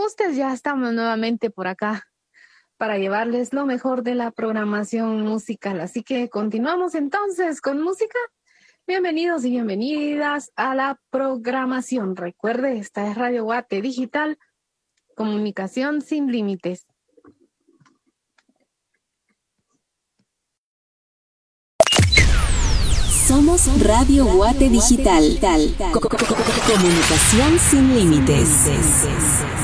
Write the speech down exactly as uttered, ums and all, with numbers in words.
ajustes, ya estamos nuevamente por acá para llevarles lo mejor de la programación musical. Así que continuamos entonces con música. Bienvenidos y bienvenidas a la programación. Recuerde, esta es Radio Guate Digital, comunicación sin límites. Somos Radio Guate Digital. Comunicación sin límites.